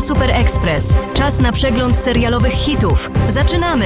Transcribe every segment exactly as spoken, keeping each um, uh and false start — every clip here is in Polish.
Super Express. Czas na przegląd serialowych hitów. Zaczynamy!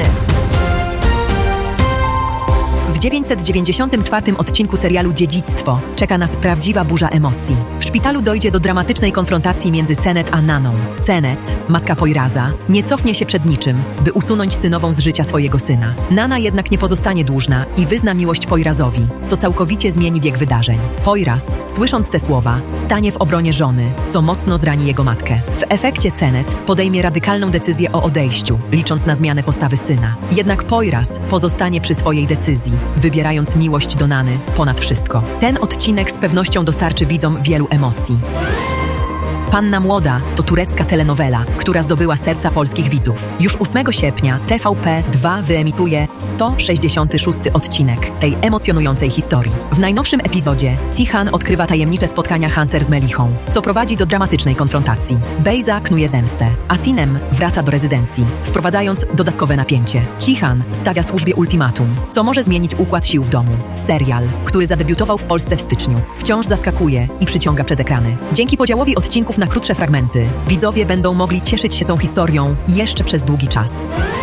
W dziewięćset dziewięćdziesiątym czwartym odcinku serialu Dziedzictwo czeka nas prawdziwa burza emocji. W szpitalu dojdzie do dramatycznej konfrontacji między Cenet a Naną. Cenet, matka Poiraza, nie cofnie się przed niczym, by usunąć synową z życia swojego syna. Nana jednak nie pozostanie dłużna i wyzna miłość Poirazowi, co całkowicie zmieni bieg wydarzeń. Poiraz, słysząc te słowa, stanie w obronie żony, co mocno zrani jego matkę. W efekcie Cenet podejmie radykalną decyzję o odejściu, licząc na zmianę postawy syna. Jednak Poiraz pozostanie przy swojej decyzji, wybierając miłość do Nany ponad wszystko. Ten odcinek z pewnością dostarczy widzom wielu emocji. Panna Młoda to turecka telenowela, która zdobyła serca polskich widzów. Już ósmego sierpnia T V P dwa wyemituje sto sześćdziesiąty szósty odcinek tej emocjonującej historii. W najnowszym epizodzie Cihan odkrywa tajemnicze spotkania Hancer z Melichą, co prowadzi do dramatycznej konfrontacji. Bejza knuje zemstę, a Sinem wraca do rezydencji, wprowadzając dodatkowe napięcie. Cihan stawia służbie ultimatum, co może zmienić układ sił w domu. Serial, który zadebiutował w Polsce w styczniu, wciąż zaskakuje i przyciąga przed ekrany. Dzięki podziałowi odcinków na krótsze fragmenty, widzowie będą mogli cieszyć się tą historią jeszcze przez długi czas.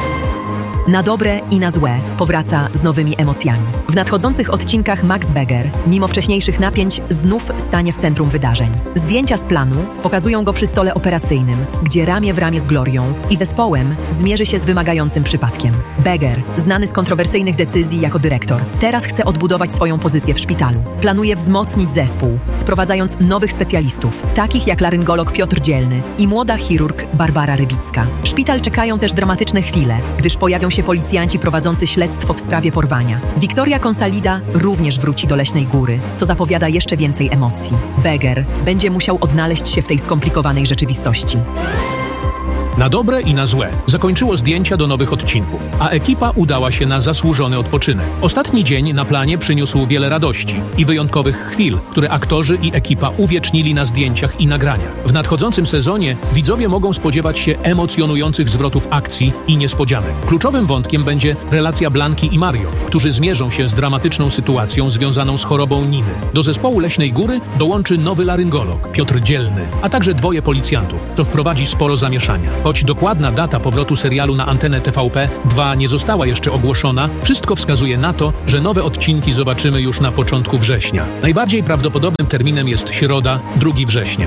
Na dobre i na złe powraca z nowymi emocjami. W nadchodzących odcinkach Max Beger, mimo wcześniejszych napięć, znów stanie w centrum wydarzeń. Zdjęcia z planu pokazują go przy stole operacyjnym, gdzie ramię w ramię z Glorią i zespołem zmierzy się z wymagającym przypadkiem. Beger, znany z kontrowersyjnych decyzji jako dyrektor, teraz chce odbudować swoją pozycję w szpitalu. Planuje wzmocnić zespół, sprowadzając nowych specjalistów, takich jak laryngolog Piotr Dzielny i młoda chirurg Barbara Rybicka. Szpital czekają też dramatyczne chwile, gdyż pojawią się policjanci prowadzący śledztwo w sprawie porwania. Wiktoria Consalida również wróci do Leśnej Góry, co zapowiada jeszcze więcej emocji. Beger będzie musiał odnaleźć się w tej skomplikowanej rzeczywistości. Na dobre i na złe zakończyło zdjęcia do nowych odcinków, a ekipa udała się na zasłużony odpoczynek. Ostatni dzień na planie przyniósł wiele radości i wyjątkowych chwil, które aktorzy i ekipa uwiecznili na zdjęciach i nagraniach. W nadchodzącym sezonie widzowie mogą spodziewać się emocjonujących zwrotów akcji i niespodzianek. Kluczowym wątkiem będzie relacja Blanki i Mario, którzy zmierzą się z dramatyczną sytuacją związaną z chorobą Niny. Do zespołu Leśnej Góry dołączy nowy laryngolog Piotr Dzielny, a także dwoje policjantów, co wprowadzi sporo zamieszania. Choć dokładna data powrotu serialu na antenę T V P dwa nie została jeszcze ogłoszona, wszystko wskazuje na to, że nowe odcinki zobaczymy już na początku września. Najbardziej prawdopodobnym terminem jest środa, drugiego września.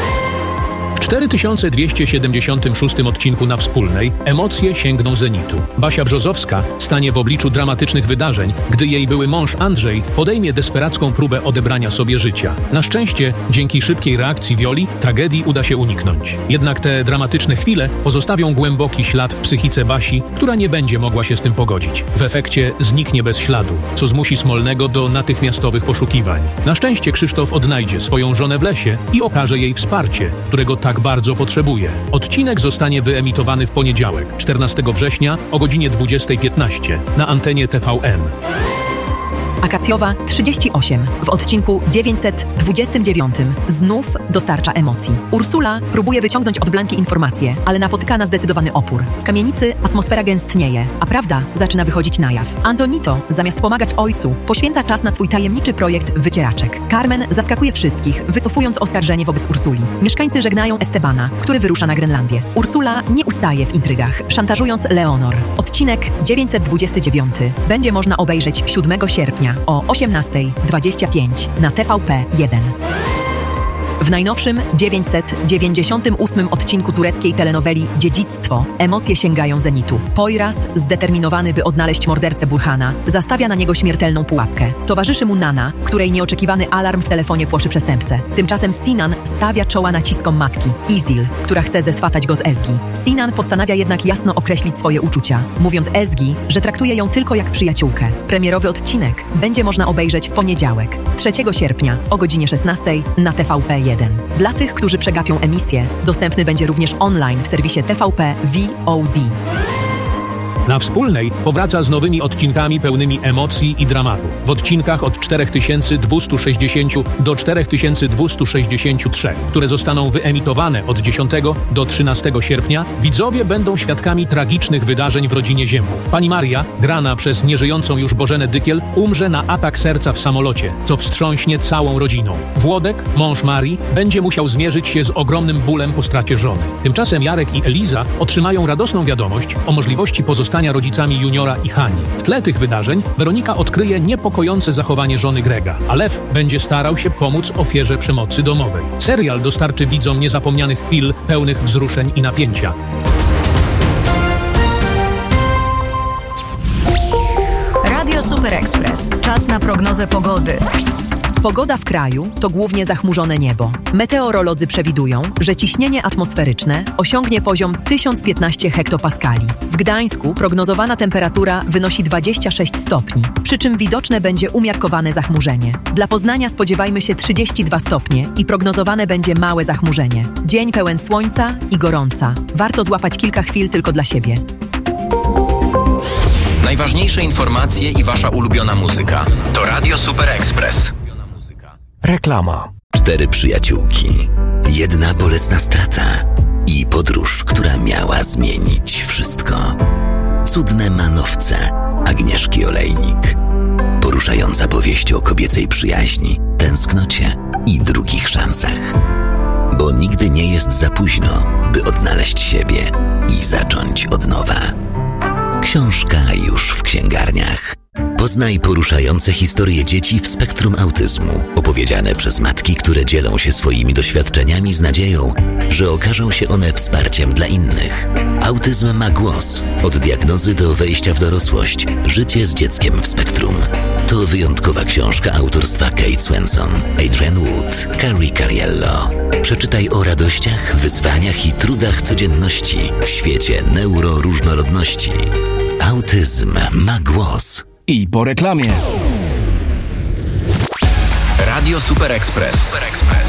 W cztery tysiące dwieście siedemdziesiątym szóstym odcinku Na Wspólnej emocje sięgną zenitu. Basia Brzozowska stanie w obliczu dramatycznych wydarzeń, gdy jej były mąż Andrzej podejmie desperacką próbę odebrania sobie życia. Na szczęście, dzięki szybkiej reakcji Wioli, tragedii uda się uniknąć. Jednak te dramatyczne chwile pozostawią głęboki ślad w psychice Basi, która nie będzie mogła się z tym pogodzić. W efekcie zniknie bez śladu, co zmusi Smolnego do natychmiastowych poszukiwań. Na szczęście Krzysztof odnajdzie swoją żonę w lesie i okaże jej wsparcie, którego tak bardzo potrzebuje. Odcinek zostanie wyemitowany w poniedziałek, czternastego września o godzinie dwudziestej piętnaście na antenie T V N. Akacjowa trzydzieści osiem w odcinku dziewięćset dwudziestym dziewiątym znów dostarcza emocji. Ursula próbuje wyciągnąć od Blanki informacje, ale napotyka na zdecydowany opór. W kamienicy atmosfera gęstnieje, a prawda zaczyna wychodzić na jaw. Antonito, zamiast pomagać ojcu, poświęca czas na swój tajemniczy projekt wycieraczek. Carmen zaskakuje wszystkich, wycofując oskarżenie wobec Ursuli. Mieszkańcy żegnają Estebana, który wyrusza na Grenlandię. Ursula nie ustaje w intrygach, szantażując Leonor. Odcinek dziewięćset dwudziesty dziewiąty będzie można obejrzeć siódmego sierpnia o osiemnasta dwadzieścia pięć na T V P jeden. W najnowszym dziewięćset dziewięćdziesiątym ósmym odcinku tureckiej telenoweli Dziedzictwo emocje sięgają zenitu. Poiraz, zdeterminowany by odnaleźć mordercę Burhana, zastawia na niego śmiertelną pułapkę. Towarzyszy mu Nana, której nieoczekiwany alarm w telefonie płoszy przestępcę. Tymczasem Sinan stawia czoła naciskom matki, Izil, która chce zeswatać go z Ezgi. Sinan postanawia jednak jasno określić swoje uczucia, mówiąc Ezgi, że traktuje ją tylko jak przyjaciółkę. Premierowy odcinek będzie można obejrzeć w poniedziałek, trzeciego sierpnia o godzinie szesnastej na T V P jeden. Dla tych, którzy przegapią emisję, dostępny będzie również online w serwisie T V P V O D. Na Wspólnej powraca z nowymi odcinkami pełnymi emocji i dramatów. W odcinkach od cztery tysiące dwieście sześćdziesiąt do cztery tysiące dwieście sześćdziesiąt trzy, które zostaną wyemitowane od dziesiątego do trzynastego sierpnia, widzowie będą świadkami tragicznych wydarzeń w rodzinie Ziemków. Pani Maria, grana przez nieżyjącą już Bożenę Dykiel, umrze na atak serca w samolocie, co wstrząśnie całą rodziną. Włodek, mąż Marii, będzie musiał zmierzyć się z ogromnym bólem po stracie żony. Tymczasem Jarek i Eliza otrzymają radosną wiadomość o możliwości pozostania rodzicami Juniora i Hani. W tle tych wydarzeń Weronika odkryje niepokojące zachowanie żony Grega, a Lew będzie starał się pomóc ofierze przemocy domowej. Serial dostarczy widzom niezapomnianych chwil pełnych wzruszeń i napięcia. Radio Super Express. Czas na prognozę pogody. Pogoda w kraju to głównie zachmurzone niebo. Meteorolodzy przewidują, że ciśnienie atmosferyczne osiągnie poziom tysiąc piętnaście hektopaskali. W Gdańsku prognozowana temperatura wynosi dwadzieścia sześć stopni, przy czym widoczne będzie umiarkowane zachmurzenie. Dla Poznania spodziewajmy się trzydzieści dwa stopnie i prognozowane będzie małe zachmurzenie. Dzień pełen słońca i gorąca. Warto złapać kilka chwil tylko dla siebie. Najważniejsze informacje i wasza ulubiona muzyka. To Radio Super Express. Reklama. Cztery przyjaciółki. Jedna bolesna strata i podróż, która miała zmienić wszystko. Cudne manowce Agnieszki Olejnik. Poruszająca powieść o kobiecej przyjaźni, tęsknocie i drugich szansach. Bo nigdy nie jest za późno, by odnaleźć siebie i zacząć od nowa. Książka już w księgarniach. Poznaj poruszające historie dzieci w spektrum autyzmu, opowiedziane przez matki, które dzielą się swoimi doświadczeniami z nadzieją, że okażą się one wsparciem dla innych. Autyzm ma głos. Od diagnozy do wejścia w dorosłość. Życie z dzieckiem w spektrum. To wyjątkowa książka autorstwa Kate Swenson, Adrian Wood, Carrie Cariello. Przeczytaj o radościach, wyzwaniach i trudach codzienności w świecie neuroróżnorodności. Autyzm ma głos. I po reklamie. Radio Super Express.